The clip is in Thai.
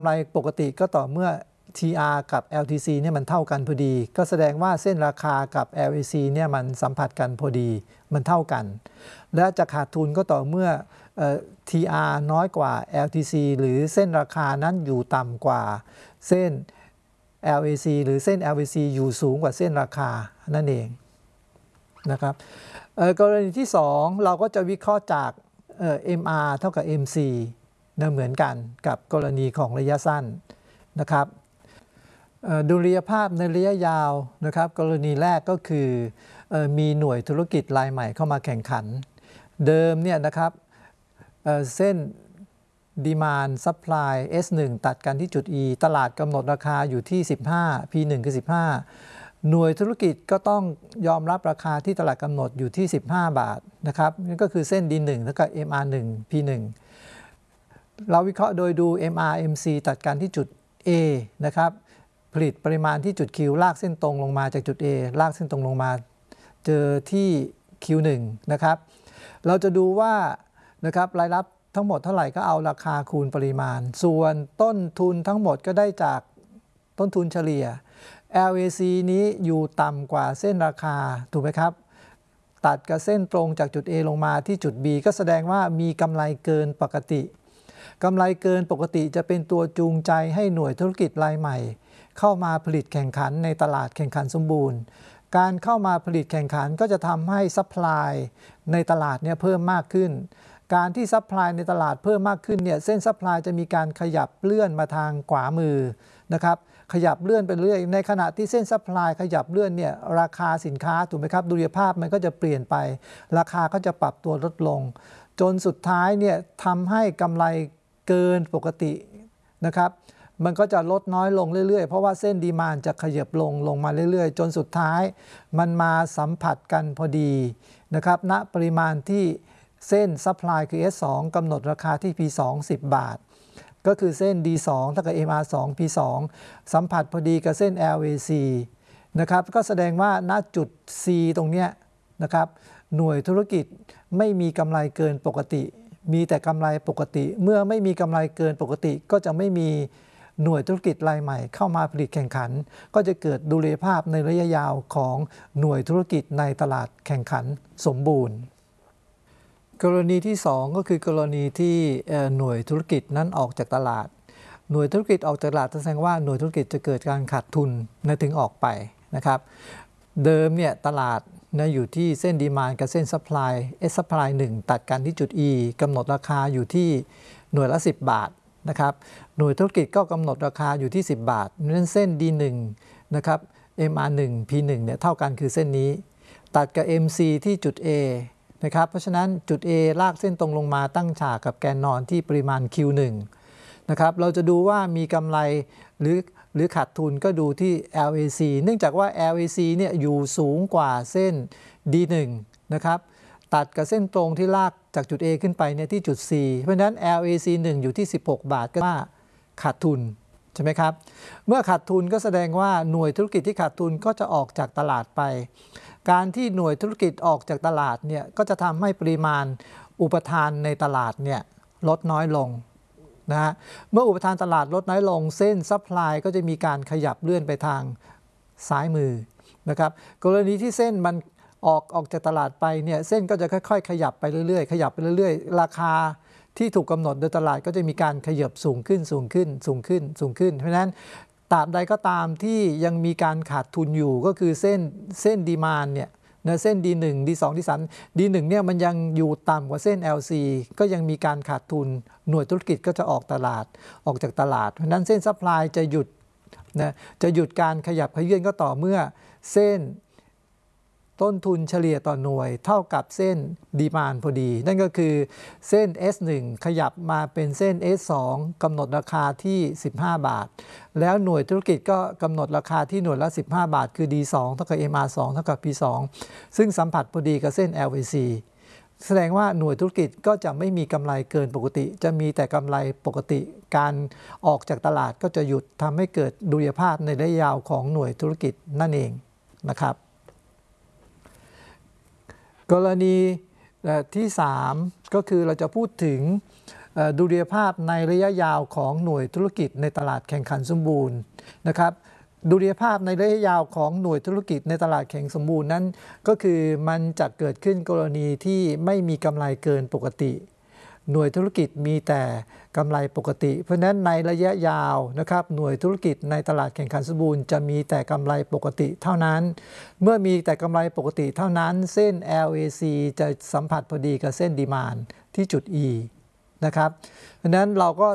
ำไรปกติก็ต่อเมื่อ TR กับ LTC เนี่ยมันเท่ากันพอดีก็แสดงว่าเส้นราคากับ LAC เนี่ยมันสัมผัสกันพอดีมันเท่ากันและจะขาดทุนก็ต่อเมื่อTR น้อยกว่า LTC หรือเส้นราคานั้นอยู่ต่ำกว่าเส้น LAC หรือเส้น LAC อยู่สูงกว่าเส้นราคานั่นเองนะครับกรณีที่2เราก็จะวิเคราะห์จาก MR เท่ากับ MC เหมือนกันกับกรณีของระยะสั้นนะครับดุลยภาพในระยะยาวนะครับกรณีแรกก็คือมีหน่วยธุรกิจรายใหม่เข้ามาแข่งขันเดิมเนี่ยนะครับเส้น Demand Supply S1 ตัดกันที่จุด E ตลาดกำหนดราคาอยู่ที่15 P1 คือ15หน่วยธุรกิจก็ต้องยอมรับราคาที่ตลาดกำหนดอยู่ที่15 บาทนะครับนั่นก็คือเส้น D1 แล้วก็ MR1 P1 เราวิเคราะห์โดยดู MRMC ตัดกันที่จุด A นะครับผลิตปริมาณที่จุด Q ลากเส้นตรงลงมาจากจุด A ลากเส้นตรงลงมาเจอที่ Q1 นะครับเราจะดูว่านะครับรายรับทั้งหมดเท่าไหร่ก็เอาราคาคูณปริมาณส่วนต้นทุนทั้งหมดก็ได้จากต้นทุนเฉลี่ย LAC นี้อยู่ต่ำกว่าเส้นราคาถูกไหมครับตัดกับเส้นตรงจากจุด A ลงมาที่จุด B ก็แสดงว่ามีกำไรเกินปกติกำไรเกินปกติจะเป็นตัวจูงใจให้หน่วยธุรกิจรายใหม่เข้ามาผลิตแข่งขันในตลาดแข่งขันสมบูรณ์การเข้ามาผลิตแข่งขันก็จะทำให้ซัพพลายในตลาดเนี่ยเพิ่มมากขึ้นการที่ซัพพลายในตลาดเพิ่มมากขึ้นเนี่ยเส้นซัพพลายจะมีการขยับเลื่อนมาทางขวามือนะครับขยับเลื่อนไปเรื่อยในขณะที่เส้นซัพพลายขยับเลื่อนเนี่ยราคาสินค้าถูกไหมครับดุลยภาพมันก็จะเปลี่ยนไปราคาก็จะปรับตัวลดลงจนสุดท้ายเนี่ยทำให้กำไรเกินปกตินะครับมันก็จะลดน้อยลงเรื่อยๆเพราะว่าเส้นดีมานด์จะขยับลงมาเรื่อยๆจนสุดท้ายมันมาสัมผัสกันพอดีนะครับณปริมาณที่เส้นซัพพลายคือ S2 กำหนดราคาที่ P2 10 บาทก็คือเส้น D2 เท่ากับ MR2 P2 สัมผัสพอดีกับเส้น LAC นะครับก็แสดงว่าณจุด C ตรงเนี้ยนะครับหน่วยธุรกิจไม่มีกำไรเกินปกติมีแต่กำไรปกติเมื่อไม่มีกำไรเกินปกติก็จะไม่มีหน่วยธุรกิจรายใหม่เข้ามาผลิตแข่งขันก็จะเกิดดุลยภาพในระยะยาวของหน่วยธุรกิจในตลาดแข่งขันสมบูรณ์กรณีที่2ก็คือกรณีที่หน่วยธุรกิจนั้นออกจากตลาดหน่วยธุรกิจออกจากตลาดแสดงว่าหน่วยธุรกิจจะเกิดการขาดทุนถึงออกไปนะครับเดิมเนี่ยตลาดอยู่ที่เส้นดีมานด์กับเส้นซัพพลาย S ซัพพลาย1ตัดกันที่จุด E กำหนดราคาอยู่ที่หน่วยละ10 บาทนะครับหน่วยธุรกิจก็กำหนดราคาอยู่ที่10 บาทนั้นเส้น D1 นะครับ MR1 P1 เนี่ยเท่ากันคือเส้นนี้ตัดกับ MC ที่จุด A นะครับเพราะฉะนั้นจุด A ลากเส้นตรงลงมาตั้งฉากกับแกนนอนที่ปริมาณ Q1 นะครับเราจะดูว่ามีกำไรหรือขาดทุนก็ดูที่ LAC เนื่องจากว่า LAC เนี่ยอยู่สูงกว่าเส้น D1 นะครับตัดกับเส้นตรงที่ลากจากจุด A ขึ้นไปเนี่ยที่จุด C เพราะฉะนั้น LAC 1อยู่ที่16 บาทก็ว่าขาดทุนใช่ไหมครับเมื่อขาดทุนก็แสดงว่าหน่วยธุรกิจที่ขาดทุนก็จะออกจากตลาดไปการที่หน่วยธุรกิจออกจากตลาดเนี่ยก็จะทำให้ปริมาณอุปทานในตลาดเนี่ยลดน้อยลงนะฮะเมื่ออุปทานตลาดลดน้อยลงเส้นซัพพลายก็จะมีการขยับเลื่อนไปทางซ้ายมือนะครับกรณีที่เส้นมันออกจากตลาดไปเนี่ยเส้นก็จะค่อยๆขยับไปเรื่อยๆขยับไปเรื่อยๆราคาที่ถูกกำหนดโดยตลาดก็จะมีการขยับสูงขึ้นเพราะฉะนั้นตราบใดก็ตามที่ยังมีการขาดทุนอยู่ก็คือเส้นดีมานด์เนี่ยเส้น D1 D2 D3 D1 เนี่ยมันยังอยู่ต่ำกว่าเส้น LC ก็ยังมีการขาดทุนหน่วยธุรกิจก็จะออกจากตลาดเพราะนั้นเส้นซัพพลายจะหยุดการขยับเขยื้อนก็ต่อเมื่อเส้นต้นทุนเฉลี่ยต่อหน่วยเท่ากับเส้นดีมานด์พอดีนั่นก็คือเส้น S1 ขยับมาเป็นเส้น S2 กำหนดราคาที่15 บาทแล้วหน่วยธุรกิจก็กำหนดราคาที่หน่วยละ15 บาทคือ D2 เท่ากับ MR2 เท่ากับ P2 ซึ่งสัมผัสพอดีกับเส้น LAC แสดงว่าหน่วยธุรกิจก็จะไม่มีกำไรเกินปกติจะมีแต่กำไรปกติการออกจากตลาดก็จะหยุดทำให้เกิดดุลยภาพในระยะยาวของหน่วยธุรกิจนั่นเองนะครับกรณีที่3ก็คือเราจะพูดถึงดุลยภาพในระยะยาวของหน่วยธุรกิจในตลาดแข่งขันสมบูรณ์นะครับดุลยภาพในระยะยาวของหน่วยธุรกิจในตลาดแข่งสมบูรณ์นั้นก็คือมันจะเกิดขึ้นกรณีที่ไม่มีกำไรเกินปกติหน่วยธุรกิจมีแต่กำไรปกติเพราะฉะนั้นในระยะยาวนะครับหน่วยธุรกิจในตลาดแข่งขันสมบูรณ์จะมีแต่กำไรปกติเท่านั้นเมื่อมีแต่กำไรปกติเท่านั้นเส้น LAC จะสัมผัสพอดีกับเส้นดีมานด์ที่จุด E นะครับเพราะฉะนั้นเราก็